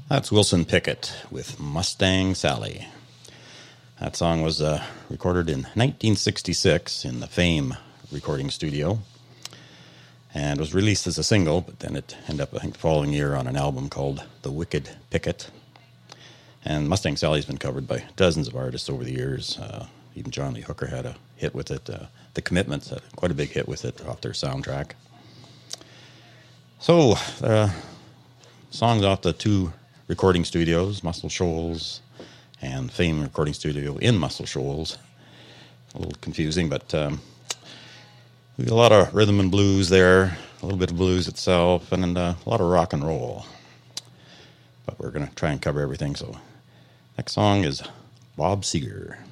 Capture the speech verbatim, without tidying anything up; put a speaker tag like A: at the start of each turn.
A: That's Wilson Pickett with Mustang Sally. That song was uh, recorded in nineteen sixty-six in the Fame recording studio and was released as a single, but then it ended up, I think, the following year on an album called The Wicked Pickett. And Mustang Sally's been covered by dozens of artists over the years. Uh, even John Lee Hooker had a hit with it. Uh, the Commitments had quite a big hit with it off their soundtrack. So, uh, songs off the two recording studios, Muscle Shoals and Fame recording studio in Muscle Shoals. A little confusing, but um, we got a lot of rhythm and blues there, a little bit of blues itself, and uh, a lot of rock and roll. But we're going to try and cover everything. So next song is Bob Seger.